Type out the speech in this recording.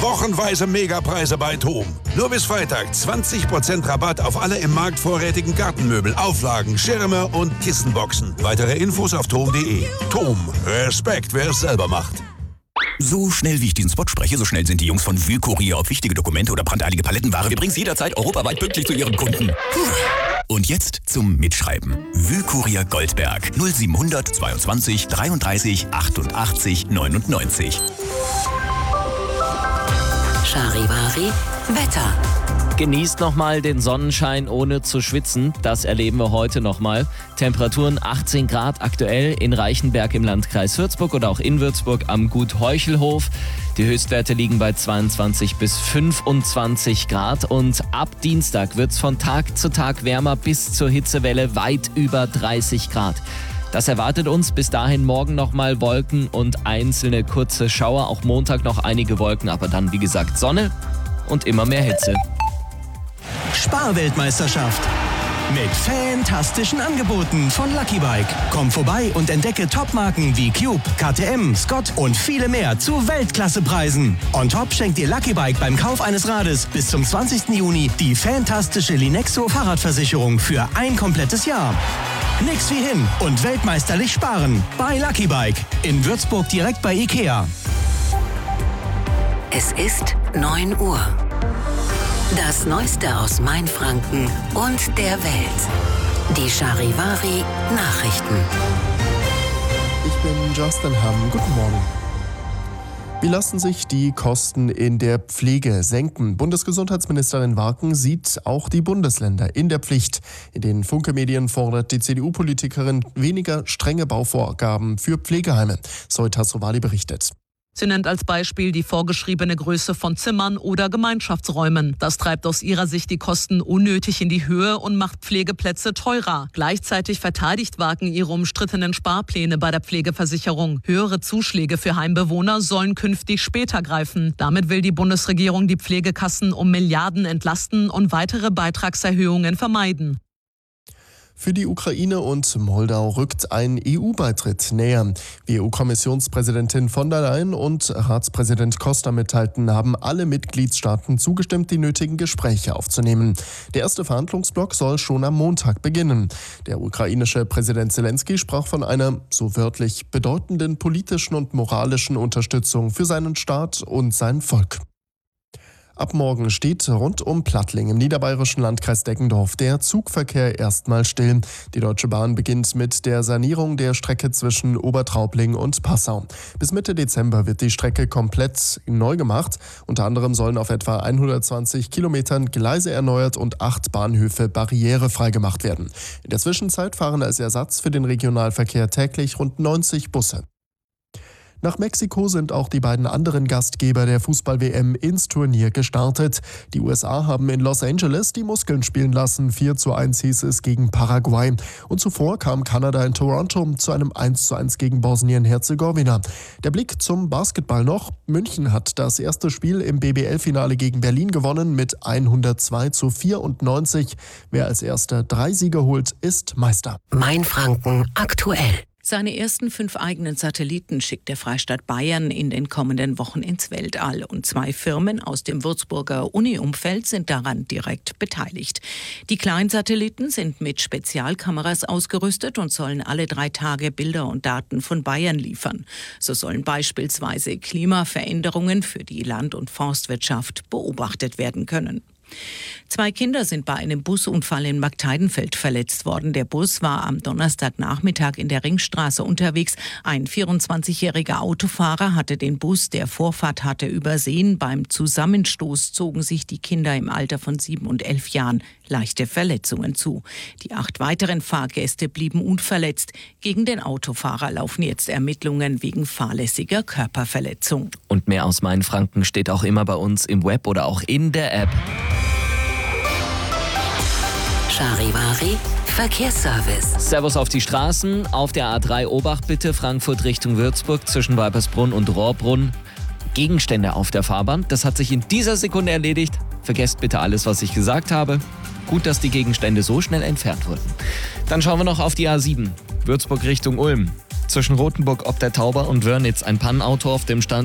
Wochenweise Megapreise bei TOM. Nur bis Freitag 20% Rabatt auf alle im Markt vorrätigen Gartenmöbel, Auflagen, Schirme und Kissenboxen. Weitere Infos auf TOM.de. TOM. Respekt, wer es selber macht. So schnell wie ich diesen Spot spreche, so schnell sind die Jungs von Wühlkurier, ob wichtige Dokumente oder brandeilige Palettenware. Wir bringen es jederzeit europaweit pünktlich zu ihren Kunden. Und jetzt zum Mitschreiben. Wühlkurier Goldberg 0700 22 33 88 99. Charivari Wetter. Genießt nochmal den Sonnenschein ohne zu schwitzen. Das erleben wir heute nochmal. Temperaturen 18 Grad aktuell in Reichenberg im Landkreis Würzburg oder auch in Würzburg am Gut Heuchelhof. Die Höchstwerte liegen bei 22 bis 25 Grad und ab Dienstag wird es von Tag zu Tag wärmer bis zur Hitzewelle weit über 30 Grad. Das erwartet uns. Bis dahin morgen nochmal Wolken und einzelne kurze Schauer. Auch Montag noch einige Wolken, aber dann wie gesagt Sonne und immer mehr Hitze. Sparweltmeisterschaft mit fantastischen Angeboten von Lucky Bike. Komm vorbei und entdecke Topmarken wie Cube, KTM, Scott und viele mehr zu Weltklassepreisen. On top schenkt dir Lucky Bike beim Kauf eines Rades bis zum 20. Juni die fantastische Linexo Fahrradversicherung für ein komplettes Jahr. Nix wie hin und weltmeisterlich sparen bei Lucky Bike in Würzburg direkt bei Ikea. Es ist 9 Uhr. Das Neueste aus Mainfranken und der Welt. Die Charivari Nachrichten. Ich bin Justin Hamm. Guten Morgen. Wie lassen sich die Kosten in der Pflege senken? Bundesgesundheitsministerin Warken sieht auch die Bundesländer in der Pflicht. In den Funke-Medien fordert die CDU-Politikerin weniger strenge Bauvorgaben für Pflegeheime. Zoe Tassovali berichtet. Sie nennt als Beispiel die vorgeschriebene Größe von Zimmern oder Gemeinschaftsräumen. Das treibt aus ihrer Sicht die Kosten unnötig in die Höhe und macht Pflegeplätze teurer. Gleichzeitig verteidigt Warken ihre umstrittenen Sparpläne bei der Pflegeversicherung. Höhere Zuschläge für Heimbewohner sollen künftig später greifen. Damit will die Bundesregierung die Pflegekassen um Milliarden entlasten und weitere Beitragserhöhungen vermeiden. Für die Ukraine und Moldau rückt ein EU-Beitritt näher. Wie EU-Kommissionspräsidentin von der Leyen und Ratspräsident Costa mitteilten, haben alle Mitgliedstaaten zugestimmt, die nötigen Gespräche aufzunehmen. Der erste Verhandlungsblock soll schon am Montag beginnen. Der ukrainische Präsident Zelensky sprach von einer, so wörtlich, bedeutenden politischen und moralischen Unterstützung für seinen Staat und sein Volk. Ab morgen steht rund um Plattling im niederbayerischen Landkreis Deggendorf der Zugverkehr erstmal still. Die Deutsche Bahn beginnt mit der Sanierung der Strecke zwischen Obertraubling und Passau. Bis Mitte Dezember wird die Strecke komplett neu gemacht. Unter anderem sollen auf etwa 120 Kilometern Gleise erneuert und 8 Bahnhöfe barrierefrei gemacht werden. In der Zwischenzeit fahren als Ersatz für den Regionalverkehr täglich rund 90 Busse. Nach Mexiko sind auch die beiden anderen Gastgeber der Fußball-WM ins Turnier gestartet. Die USA haben in Los Angeles die Muskeln spielen lassen. 4:1 hieß es gegen Paraguay. Und zuvor kam Kanada in Toronto zu einem 1:1 gegen Bosnien-Herzegowina. Der Blick zum Basketball noch. München hat das erste Spiel im BBL-Finale gegen Berlin gewonnen mit 102:94. Wer als erster 3 Siege holt, ist Meister. Mainfranken aktuell. Seine ersten 5 eigenen Satelliten schickt der Freistaat Bayern in den kommenden Wochen ins Weltall. Und 2 Firmen aus dem Würzburger Uni-Umfeld sind daran direkt beteiligt. Die kleinen Satelliten sind mit Spezialkameras ausgerüstet und sollen alle 3 Tage Bilder und Daten von Bayern liefern. So sollen beispielsweise Klimaveränderungen für die Land- und Forstwirtschaft beobachtet werden können. 2 Kinder sind bei einem Busunfall in Markteidenfeld verletzt worden. Der Bus war am Donnerstagnachmittag in der Ringstraße unterwegs. Ein 24-jähriger Autofahrer hatte den Bus, der Vorfahrt hatte, übersehen. Beim Zusammenstoß zogen sich die Kinder im Alter von 7 und 11 Jahren leichte Verletzungen zu. Die 8 weiteren Fahrgäste blieben unverletzt. Gegen den Autofahrer laufen jetzt Ermittlungen wegen fahrlässiger Körperverletzung. Und mehr aus Mainfranken steht auch immer bei uns im Web oder auch in der App. Charivari Verkehrsservice. Servus auf die Straßen. Auf der A3 Obacht bitte, Frankfurt Richtung Würzburg zwischen Weipersbrunn und Rohrbrunn. Gegenstände auf der Fahrbahn. Das hat sich in dieser Sekunde erledigt. Vergesst bitte alles, was ich gesagt habe. Gut, dass die Gegenstände so schnell entfernt wurden. Dann schauen wir noch auf die A7. Würzburg Richtung Ulm. Zwischen Rothenburg ob der Tauber und Wörnitz ein Pannenauto auf dem Stand